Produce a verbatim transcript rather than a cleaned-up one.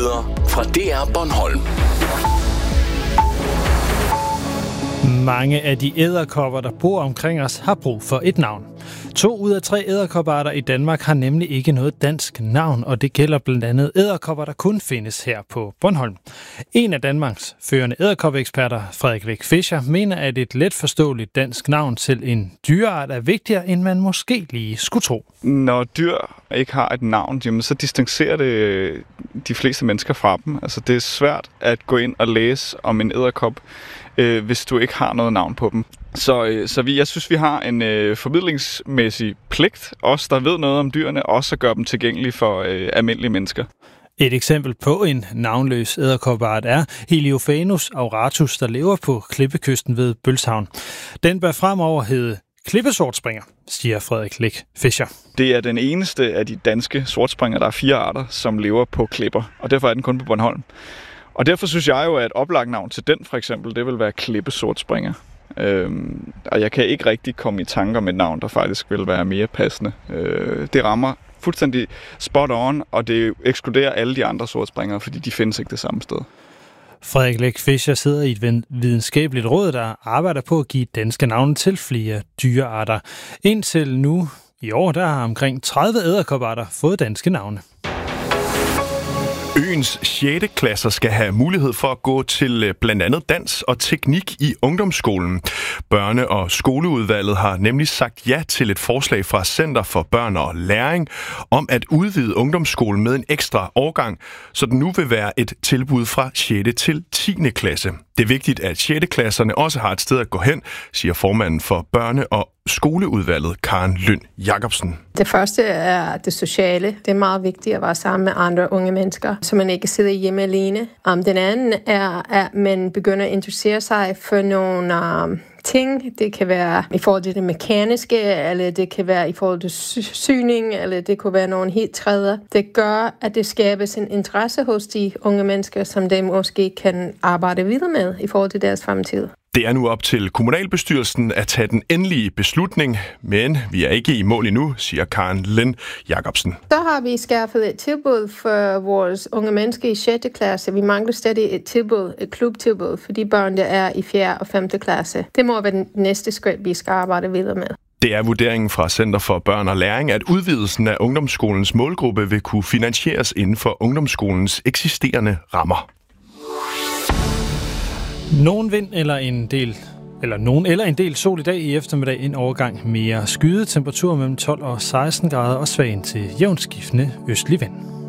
Nyheder fra D R Bornholm. Mange af de edderkopper, der bor omkring os, har brug for et navn. To ud af tre edderkopparter i Danmark har nemlig ikke noget dansk navn, og det gælder blandt andet edderkopper, der kun findes her på Bornholm. En af Danmarks førende edderkoppeeksperter, Frederik Læk Fischer, mener, at et let forståeligt dansk navn til en dyreart er vigtigere, end man måske lige skulle tro. Når dyr ikke har et navn, jamen, så distancerer det de fleste mennesker fra dem. Altså, det er svært at gå ind og læse om en edderkop, øh, hvis du ikke har noget navn på dem. Så, øh, så vi, jeg synes, vi har en øh, formidlingsmæssig pligt, os der ved noget om dyrene, også at gøre dem tilgængelige for øh, almindelige mennesker. Et eksempel på en navnløs edderkopart er Heliophanus auratus, der lever på klippekysten ved Bølshavn. Den bør fremover hedde klippesortspringer, siger Frederik Læk Fischer. Det er den eneste af de danske sortspringer, der er fire arter, som lever på klipper, og derfor er den kun på Bornholm. Og derfor synes jeg jo, at et oplagt navn til den for eksempel, det vil være klippesortspringer. Øhm, og jeg kan ikke rigtig komme i tanker om et navn, der faktisk vil være mere passende. Øh, det rammer fuldstændig spot on, og det ekskluderer alle de andre sortspringere, fordi de findes ikke det samme sted. Frederik Læk Fischer sidder i et videnskabeligt råd, der arbejder på at give danske navne til flere dyrearter. Indtil nu i år, der har omkring tredive edderkopparter fået danske navne. Øens sjette klasser skal have mulighed for at gå til blandt andet dans og teknik i ungdomsskolen. Børne- og skoleudvalget har nemlig sagt ja til et forslag fra Center for Børn og Læring om at udvide ungdomsskolen med en ekstra årgang, så den nu vil være et tilbud fra sjette til tiende klasse. Det er vigtigt, at sjette klasserne også har et sted at gå hen, siger formanden for børne- og skoleudvalget, Karen Lynd Jacobsen. Det første er det sociale. Det er meget vigtigt at være sammen med andre unge mennesker, så man ikke sidder hjemme alene. Um, den anden er, at man begynder at interessere sig for nogle um, ting. Det kan være i forhold til det mekaniske, eller det kan være i forhold til syning, eller det kunne være nogle helt tredje. Det gør, at det skabes en interesse hos de unge mennesker, som de måske kan arbejde videre med i forhold til deres fremtid. Det er nu op til kommunalbestyrelsen at tage den endelige beslutning, men vi er ikke i mål endnu, siger Karen Lynd Jacobsen. Så har vi skaffet et tilbud for vores unge mennesker i sjette klasse. Vi mangler stadig et tilbud, et klubtilbud for de børn, der er i fjerde og femte klasse. Det må være den næste skridt, vi skal arbejde videre med. Det er vurderingen fra Center for Børn og Læring, at udvidelsen af ungdomsskolens målgruppe vil kunne finansieres inden for ungdomsskolens eksisterende rammer. Nogen vind eller en del eller nogen eller en del sol i dag, i eftermiddag en overgang mere skyet, temperatur mellem tolv og seksten grader og svag til jævnt skiftende østlig vind.